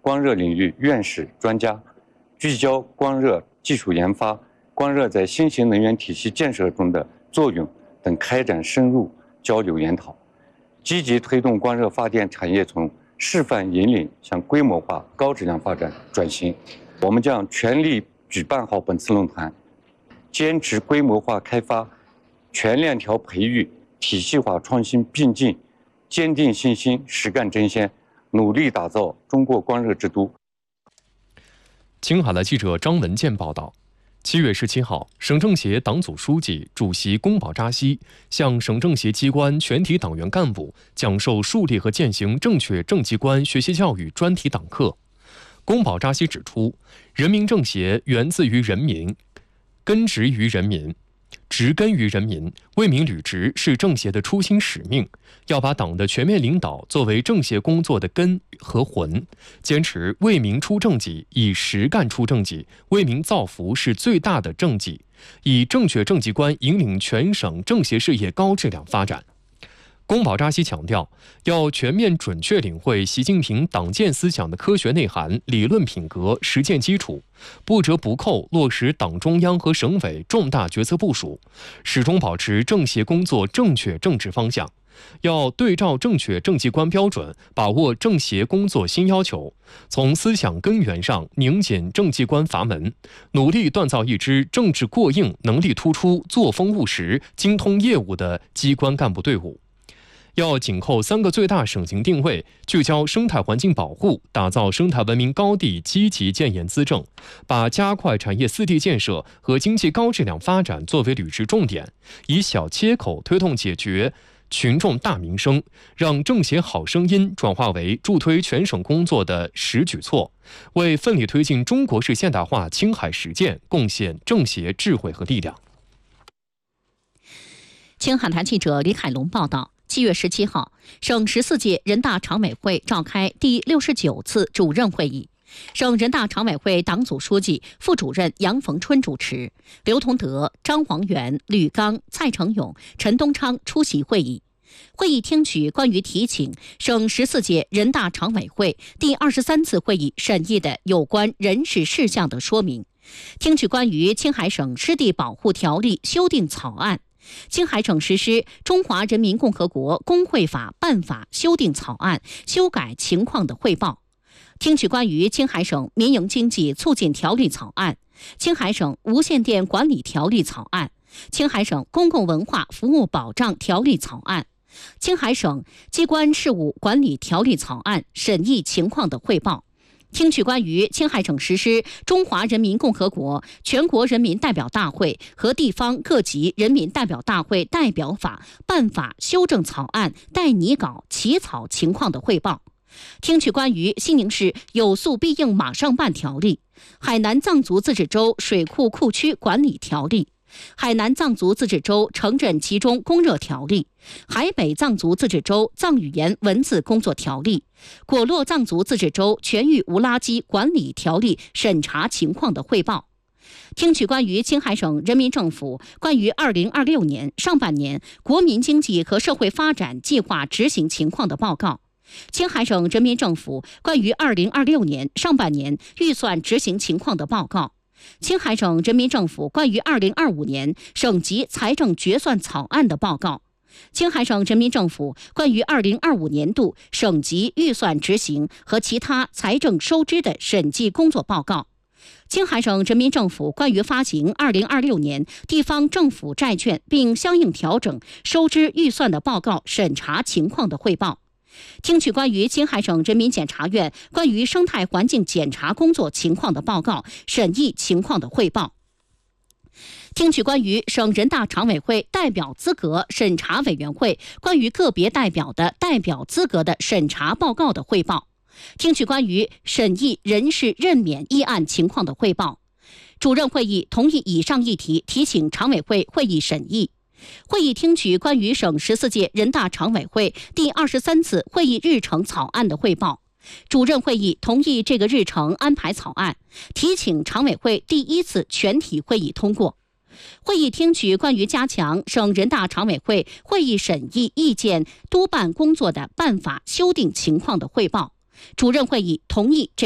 光热领域院士专家，聚焦光热技术研发、光热在新型能源体系建设中的作用等，开展深入交流研讨，积极推动光热发电产业从示范引领向规模化高质量发展转型。我们将全力举办好本次论坛，坚持规模化开发、全链条培育、体系化创新并进，坚定信心，实干争先，努力打造中国光热之都。 青海的记者张文健报道。7月17号，省政协党组书记、主席龚宝扎西向省政协机关全体党员干部讲授树立和践行正确政绩观学习教育专题党课。龚宝扎西指出，人民政协源自于人民，根植于人民，植根于人民，为民履职是政协的初心使命。要把党的全面领导作为政协工作的根和魂，坚持为民出政绩，以实干出政绩，为民造福是最大的政绩，以正确政绩观引领全省政协事业高质量发展。龚宝扎西强调，要全面准确领会习近平党建思想的科学内涵、理论品格、实践基础，不折不扣落实党中央和省委重大决策部署，始终保持政协工作正确政治方向。要对照正确政绩观标准，把握政协工作新要求，从思想根源上拧紧政绩观阀门，努力锻造一支政治过硬、能力突出、作风务实、精通业务的机关干部队伍。要紧扣3个最大省型定位，聚焦生态环境保护，打造生态文明高地，积极建言资政，把加快产业4地建设和经济高质量发展作为履职重点，以小切口推动解决群众大民生，让政协好声音转化为助推全省工作的实举措，为奋力推进中国式现代化青海实践贡献政协智慧和力量。 青海台记者李海龙报道。7月17号，省14届人大常委会召开第69次主任会议，省人大常委会党组书记、副主任杨逢春主持，刘同德、张黄元、吕刚、蔡成勇、陈东昌出席会议。会议听取关于提请省14届人大常委会第23次会议审议的有关人事事项的说明，听取关于青海省湿地保护条例修订草案、青海省实施《中华人民共和国工会法》办法修订草案修改情况的汇报，听取关于青海省民营经济促进条例草案、青海省无线电管理条例草案、青海省公共文化服务保障条例草案、青海省机关事务管理条例草案审议情况的汇报，听取关于青海省实施《中华人民共和国全国人民代表大会和地方各级人民代表大会代表法》办法修正草案待拟稿起草情况的汇报，听取关于西宁市有诉必应马上办条例、海南藏族自治州水库库区管理条例、海南藏族自治州城镇集中供热条例、海北藏族自治州藏语言文字工作条例、果洛藏族自治州全域无垃圾管理条例审查情况的汇报，听取关于青海省人民政府关于2026年上半年国民经济和社会发展计划执行情况的报告，青海省人民政府关于2026年上半年预算执行情况的报告，青海省人民政府关于2025年省级财政决算草案的报告，青海省人民政府关于2025年度省级预算执行和其他财政收支的审计工作报告，青海省人民政府关于发行2026年地方政府债券并相应调整收支预算的报告审查情况的汇报，听取关于青海省人民检察院关于生态环境检查工作情况的报告审议情况的汇报，听取关于省人大常委会代表资格审查委员会关于个别代表的代表资格的审查报告的汇报，听取关于审议人事任免议案情况的汇报。主任会议同意以上议题提请常委会会议审议。会议听取关于省14届人大常委会第23次会议日程草案的汇报。主任会议同意这个日程安排草案，提请常委会第1次全体会议通过。会议听取关于加强省人大常委会会议审议意见督办工作的办法修订情况的汇报。主任会议同意这